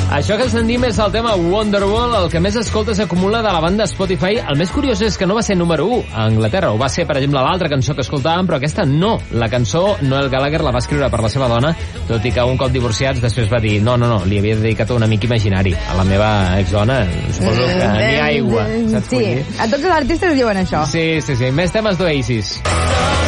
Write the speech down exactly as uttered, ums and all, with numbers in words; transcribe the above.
Això que sentim és el tema Wonderwall, el que més escoltes acumula de la banda Spotify. El més curiós és que no va ser número u a Anglaterra. Ho va ser, per exemple, l'altra cançó que escoltàvem, però aquesta no. La cançó Noel Gallagher la va escriure per la seva dona, tot i que un cop divorciats després va dir no, no, no, li havia dedicat un amic imaginari. A la meva exdona, suposo que ni aigua. Saps sí, a tots els artistes diuen això. Sí, sí, sí. Més temes d'Oasis.